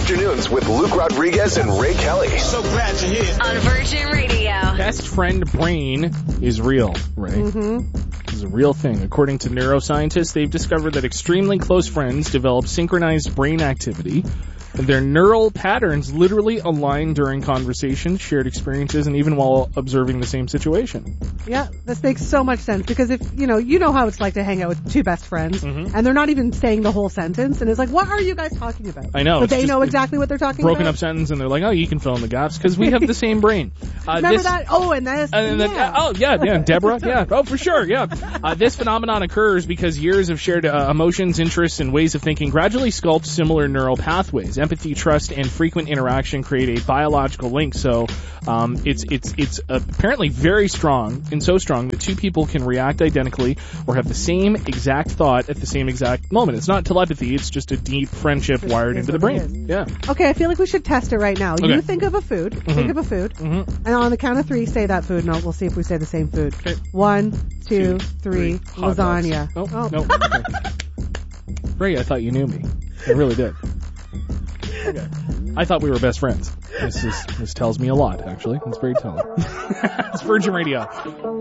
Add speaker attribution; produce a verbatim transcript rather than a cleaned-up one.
Speaker 1: Afternoons with Luke Rodriguez and Ray Kelly.
Speaker 2: So glad you're here.
Speaker 3: On Virgin Radio.
Speaker 4: Best friend brain is real, Ray.
Speaker 5: Mm-hmm.
Speaker 4: It's a real thing. According to neuroscientists, they've discovered that extremely close friends develop synchronized brain activity. Their neural patterns literally align during conversation, shared experiences, and even while observing the same situation.
Speaker 5: Yeah, this makes so much sense because if, you know, you know how it's like to hang out with two best friends
Speaker 4: Mm-hmm.
Speaker 5: and they're not even saying the whole sentence and it's like, what are you guys talking about?
Speaker 4: I know.
Speaker 5: But
Speaker 4: it's
Speaker 5: they
Speaker 4: just
Speaker 5: know
Speaker 4: a
Speaker 5: exactly what they're talking
Speaker 4: broken
Speaker 5: about.
Speaker 4: up sentence, and they're like, oh, you can fill in the gaps because we have the same brain. Uh,
Speaker 5: Remember
Speaker 4: this,
Speaker 5: that? Oh, and this.
Speaker 4: And then,
Speaker 5: yeah.
Speaker 4: oh, yeah, yeah, Deborah, yeah, oh, for sure, yeah. Uh, this phenomenon occurs because years of shared uh, emotions, interests, and ways of thinking gradually sculpt similar neural pathways. Empathy, trust, and frequent interaction create a biological link. So um, it's it's it's apparently very strong, and so strong that two people can react identically or have the same exact thought at the same exact moment. It's not telepathy; it's just a deep friendship wired into the brain. Yeah.
Speaker 5: Okay, I feel like we should test it right now.
Speaker 4: Okay.
Speaker 5: You think of a food.
Speaker 4: Mm-hmm.
Speaker 5: Think of a food.
Speaker 4: Mm-hmm.
Speaker 5: And on the count of three, say that food, and we'll see if we say the same food.
Speaker 4: Okay.
Speaker 5: One, two,
Speaker 4: Two,
Speaker 5: three.
Speaker 4: three. Hot
Speaker 5: Lasagna.
Speaker 4: dogs.
Speaker 5: Oh.
Speaker 4: No, no. Okay. Ray, I thought you knew me. I really did. Okay. I thought we were best friends. This is this tells me a lot, actually. It's very telling. It's Virgin Radio.